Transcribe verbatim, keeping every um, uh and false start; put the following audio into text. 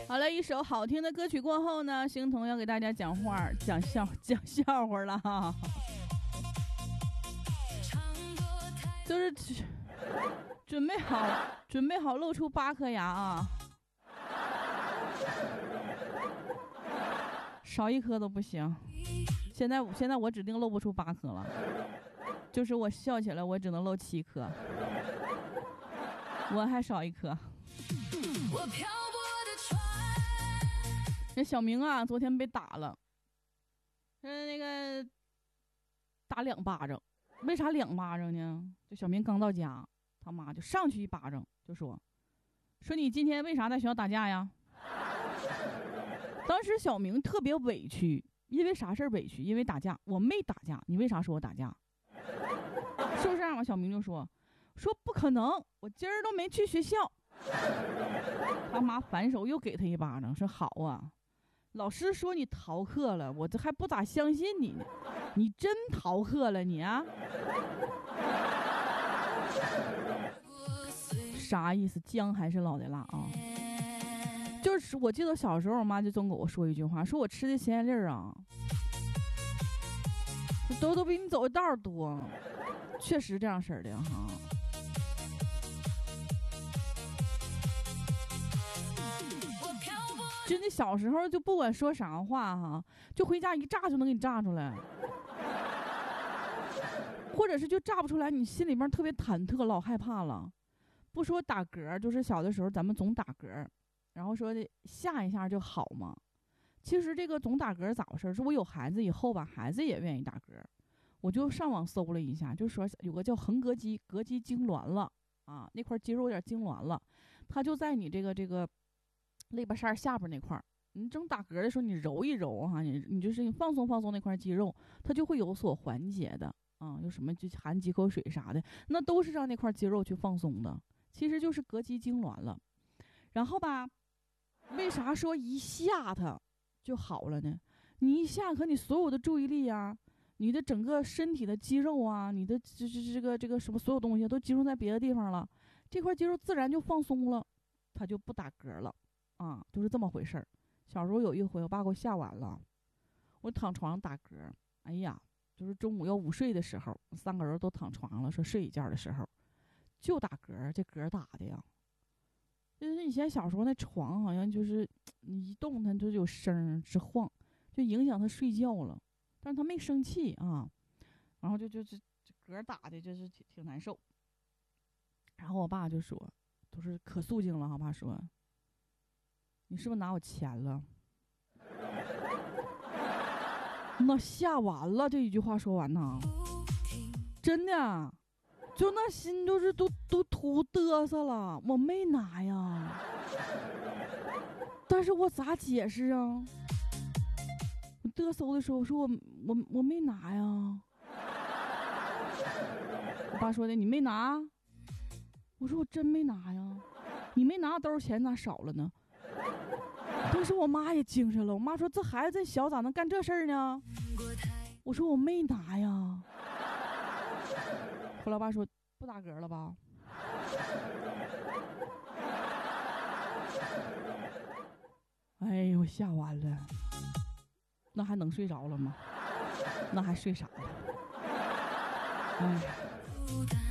好了，一首好听的歌曲过后呢，星彤要给大家讲话讲笑讲笑话了哈，就是准备好准备好露出八颗牙啊，少一颗都不行。现在现在我指定露不出八颗了，就是我笑起来我只能露七颗，我还少一颗。这小明啊，昨天被打了，是那个打两巴掌。为啥两巴掌呢？就小明刚到家，他妈就上去一巴掌，就说：“说你今天为啥在学校打架呀？”当时小明特别委屈，因为啥事儿委屈？因为打架，我没打架，你为啥说我打架？是不是啊？小明就说：“说不可能，我今儿都没去学校。”他妈反手又给他一巴掌，说：“好啊。”老师说你逃课了，我这还不咋相信你呢，你真逃课了你啊？啥意思？姜还是老的辣啊？就是我记得小时候我妈就总跟我说一句话，说我吃的咸盐粒啊，都都比你走的道多，确实这样式儿的哈。真的小时候就不管说啥话哈，就回家一炸就能给你炸出来，或者是就炸不出来，你心里面特别忐忑，老害怕了。不说打嗝，就是小的时候咱们总打嗝，然后说的吓一下就好嘛。其实这个总打嗝咋回事？是我有孩子以后吧，孩子也愿意打嗝，我就上网搜了一下，就说有个叫横膈肌，膈肌痉挛了啊，那块肌肉有点痉挛了，它就在你这个这个。肋巴扇下边那块，你正打嗝的时候，你揉一揉哈，你你就是放松放松那块肌肉，它就会有所缓解的啊。有什么就含几口水啥的，那都是让那块肌肉去放松的。其实就是膈肌痉挛了。然后吧，为啥说一下它就好了呢？你一下可你所有的注意力啊，你的整个身体的肌肉啊，你的这这这个这个什么所有东西都集中在别的地方了，这块肌肉自然就放松了，它就不打嗝了。啊，就是这么回事儿。小时候有一回，我爸给我吓完了，我躺床上打嗝，哎呀，就是中午要午睡的时候，三个人都躺床上了，说睡一觉的时候，就打嗝，这嗝打的呀，就是以前小时候那床好像就是你一动它就有声直晃，就影响他睡觉了，但是他没生气啊，然后就就就这嗝打的就是挺挺难受。然后我爸就说，都是可肃静了，我爸说。你是不是拿我钱了？那吓完了，这一句话说完呢，真的，就那心就是都都图嘚瑟了。我没拿呀，但是我咋解释啊？我嘚瑟的时候，我说我我我没拿呀。我爸说的，你没拿？我说我真没拿呀。你没拿，兜钱咋少了呢？当时我妈也精神了，我妈说这孩子真小，咋能干这事儿呢？我说我没拿呀。后来我爸说不打嗝了吧？哎呦，吓完了，那还能睡着了吗？那还睡啥了？哎。